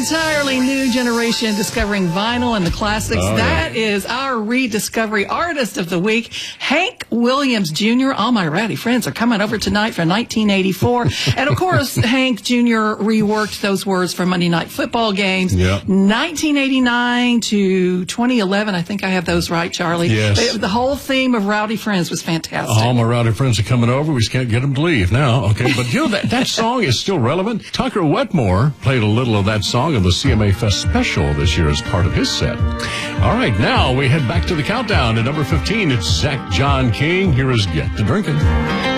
entirely new generation discovering vinyl and the classics. That is our rediscovery artist of the week, Hank Williams Jr. All my rowdy friends are coming over tonight for 1984. And of course, Hank Jr. reworked those words for Monday Night Football games. Yep. 1989 to 2011. I think I have those right, Charlie. Yes. The whole theme of Rowdy Friends was fantastic. All my rowdy friends are coming over. We just can't get them to leave now. Okay, but you know that song is still relevant. Tucker Wetmore played a little of that song on the CMA Fest special this year as part of his set. All right, now we head back to the countdown. At number 15, it's Zach John King. Here is Get to Drinking.